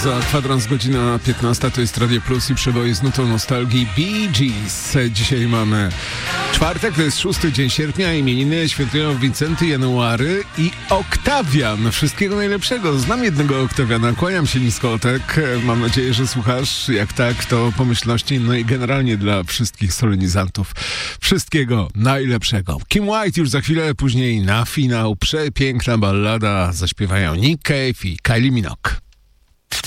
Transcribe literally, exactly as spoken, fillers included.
Za kwadrans godzina piętnasta to jest Radio Plus i przeboje z nutą nostalgii Bee Gees. Dzisiaj mamy czwartek, to jest szósty dzień sierpnia, imieniny świętują Wincenty, January i Oktawian. Wszystkiego najlepszego. Znam jednego Oktawiana, kłaniam się niskotek. Mam nadzieję, że słuchasz. Jak tak, to pomyślności, no i generalnie dla wszystkich solenizantów. Wszystkiego najlepszego. Kim White już za chwilę, później na finał przepiękna ballada zaśpiewają Nick Cave i Kylie Minogue.